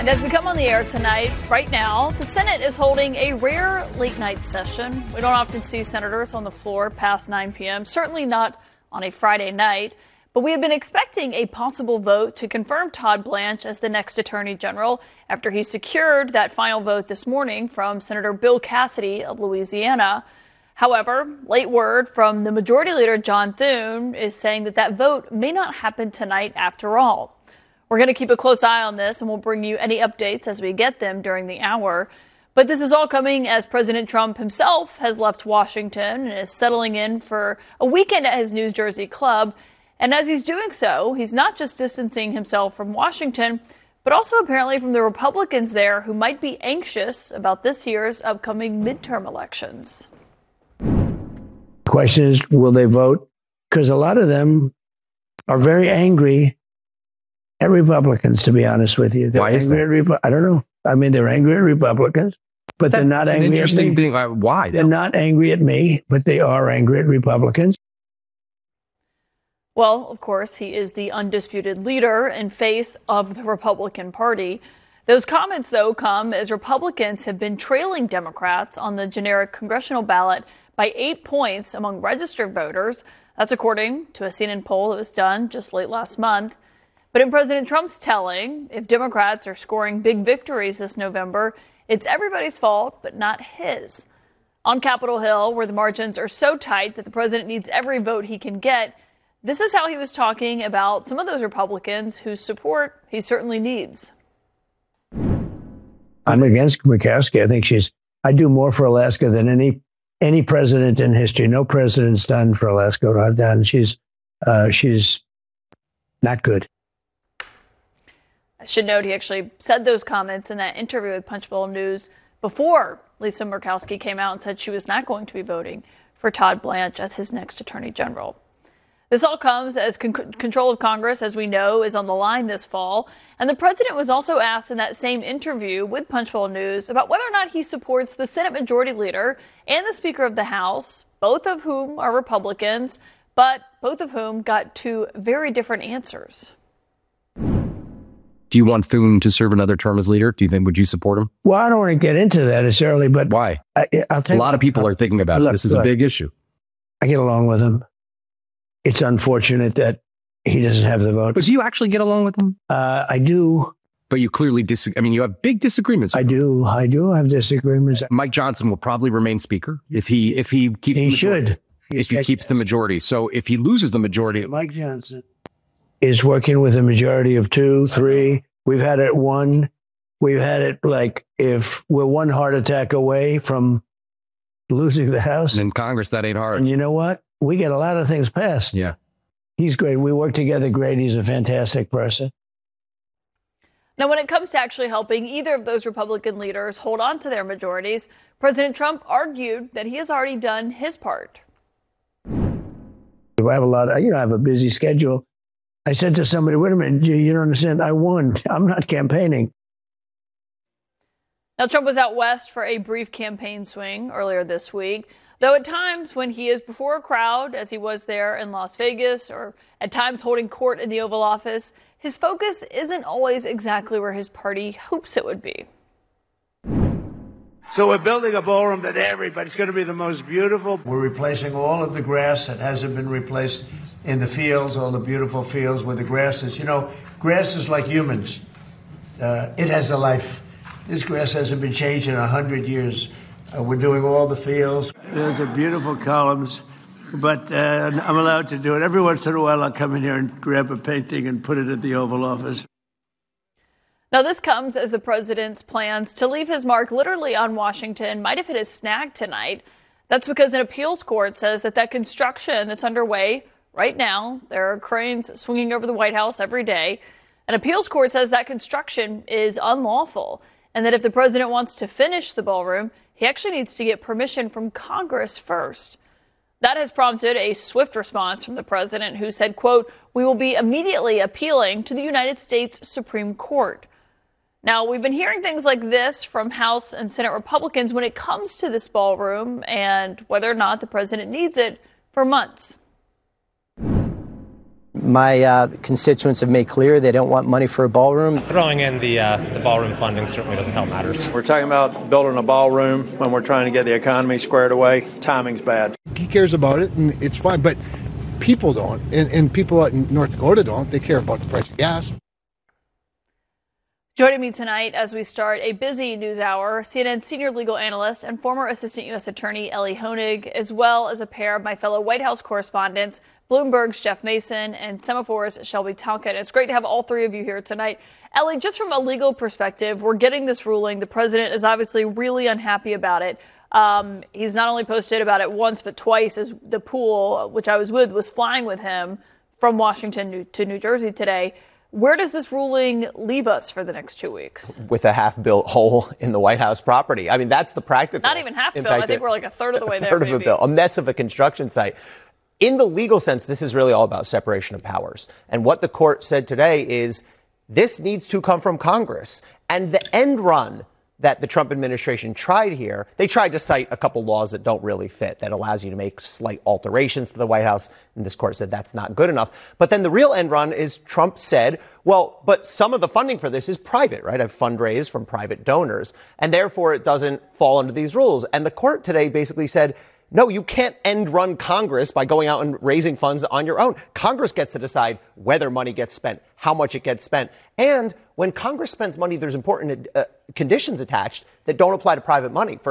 And as we come on the air tonight, right now, the Senate is holding a rare late-night session. We don't often see senators on the floor past 9 p.m., certainly not on a Friday night. But we have been expecting a possible vote to confirm Todd Blanche as the next Attorney General after he secured that final vote this morning from Senator Bill Cassidy of Louisiana. However, late word from the Majority Leader John Thune is saying that that vote may not happen tonight after all. We're going to keep a close eye on this, and we'll bring you any updates as we get them during the hour. But this is all coming as President Trump himself has left Washington and is settling in for a weekend at his New Jersey club. And as he's doing so, he's not just distancing himself from Washington, but also apparently from the Republicans there who might be anxious about this year's upcoming midterm elections. The question is, will they vote? Because a lot of them are very angry at Republicans, to be honest with you. Why is that? I don't know. I mean, they're angry at Republicans, but they're not angry at me. Why? They're not angry at me, but they are angry at Republicans. Well, of course, he is the undisputed leader and face of the Republican Party. Those comments, though, come as Republicans have been trailing Democrats on the generic congressional ballot by 8 points among registered voters. That's according to a CNN poll that was done just late last month. But in President Trump's telling, if Democrats are scoring big victories this November, it's everybody's fault, but not his. On Capitol Hill, where the margins are so tight that the president needs every vote he can get, this is how he was talking about some of those Republicans whose support he certainly needs. I'm against Murkowski. I think I do more for Alaska than any president in history. No president's done for Alaska what I've done. She's not good. I should note he actually said those comments in that interview with Punchbowl News before Lisa Murkowski came out and said she was not going to be voting for Todd Blanche as his next Attorney General. This all comes as control of Congress, as we know, is on the line this fall. And the president was also asked in that same interview with Punchbowl News about whether or not he supports the Senate Majority Leader and the Speaker of the House, both of whom are Republicans, but both of whom got two very different answers. Do you want Thune to serve another term as leader? Would you support him? Well, I don't want to get into that necessarily, but why? I'll tell a lot of people are thinking about it. This is a big issue. I get along with him. It's unfortunate that he doesn't have the vote. But do you actually get along with him? I do. But you clearly disagree. I mean, you have big disagreements. I do have disagreements. Mike Johnson will probably remain speaker if he keeps. He should. If he keeps the majority. So if he loses the majority, Mike Johnson is working with a majority of 2, 3. We've had it 1. We've had it like if we're one heart attack away from losing the House. And in Congress, that ain't hard. And you know what? We get a lot of things passed. Yeah. He's great. We work together great. He's a fantastic person. Now, when it comes to actually helping either of those Republican leaders hold on to their majorities, President Trump argued that he has already done his part. I have I have a busy schedule. I said to somebody, wait a minute, you don't understand. I won. I'm not campaigning. Now, Trump was out west for a brief campaign swing earlier this week, though at times when he is before a crowd, as he was there in Las Vegas, or at times holding court in the Oval Office, his focus isn't always exactly where his party hopes it would be. So we're building a ballroom that everybody's going to be the most beautiful. We're replacing all of the grass that hasn't been replaced in the fields, all the beautiful fields where the grass is. You know, grass is like humans. It has a life. This grass hasn't been changed in 100 years. We're doing all the fields. There's a beautiful columns, but I'm allowed to do it. Every once in a while, I'll come in here and grab a painting and put it at the Oval Office. Now, this comes as the president's plans to leave his mark literally on Washington might have hit a snag tonight. That's because an appeals court says that construction that's underway right now, there are cranes swinging over the White House every day. An appeals court says that construction is unlawful and that if the president wants to finish the ballroom, he actually needs to get permission from Congress first. That has prompted a swift response from the president, who said, quote, "We will be immediately appealing to the United States Supreme Court." Now, we've been hearing things like this from House and Senate Republicans when it comes to this ballroom and whether or not the president needs it for months. My constituents have made clear they don't want money for a ballroom. Throwing in the ballroom funding certainly doesn't help matters. We're talking about building a ballroom when we're trying to get the economy squared away. Timing's bad. He cares about it, and it's fine, but people don't, and people out in North Dakota don't. They care about the price of gas. Joining me tonight as we start a busy news hour, CNN senior legal analyst and former Assistant U.S. Attorney Elie Honig, as well as a pair of my fellow White House correspondents, Bloomberg's Jeff Mason and Semaphor's Shelby Tonkin. It's great to have all three of you here tonight. Elie, just from a legal perspective, we're getting this ruling. The president is obviously really unhappy about it. He's not only posted about it once, but twice, as the pool, which I was with, was flying with him from Washington to New Jersey today. Where does this ruling leave us for the next 2 weeks? With a half-built hole in the White House property. I mean, that's the practical. Not even half-built. I think we're like a third of the way there. A third of a bill. A mess of a construction site. In the legal sense, this is really all about separation of powers. And what the court said today is this needs to come from Congress. And the end run that the Trump administration tried here, they tried to cite a couple laws that don't really fit, that allows you to make slight alterations to the White House. And this court said that's not good enough. But then the real end run is Trump said, well, but some of the funding for this is private, right? I've fundraised from private donors, and therefore it doesn't fall under these rules. And the court today basically said, no, you can't end run Congress by going out and raising funds on your own. Congress gets to decide whether money gets spent, how much it gets spent. And when Congress spends money, there's important conditions attached that don't apply to private money.